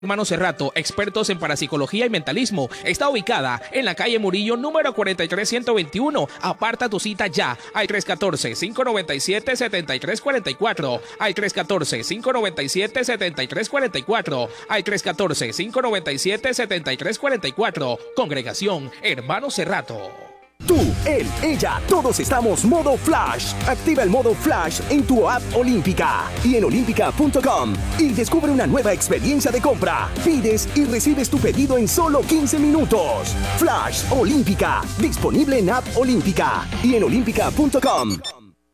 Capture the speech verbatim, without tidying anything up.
Hermano Cerrato, expertos en parapsicología y mentalismo. Está ubicada en la calle Murillo, número cuarenta y tres ciento veintiuno. Aparta tu cita ya al tres uno cuatro, cinco nueve siete, siete tres cuatro cuatro, al tres uno cuatro, cinco nueve siete, siete tres cuatro cuatro, al tres uno cuatro, cinco nueve siete, siete tres cuatro cuatro. Congregación Hermano Cerrato. Tú, él, ella, todos estamos modo Flash. Activa el modo Flash en tu app Olímpica y en olímpica punto com y descubre una nueva experiencia de compra. Pides y recibes tu pedido en solo quince minutos. Flash Olímpica, disponible en app Olímpica y en olímpica punto com.